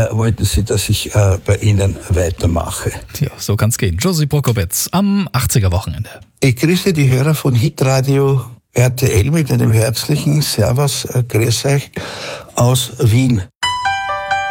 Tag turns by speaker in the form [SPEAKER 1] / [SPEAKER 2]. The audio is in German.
[SPEAKER 1] wollten Sie, dass ich bei Ihnen weitermache.
[SPEAKER 2] Ja, so kann's gehen. Josie Prokopetz am 80er-Wochenende.
[SPEAKER 1] Ich grüße die Hörer von Hitradio RTL mit einem herzlichen Servus, grüß euch aus Wien.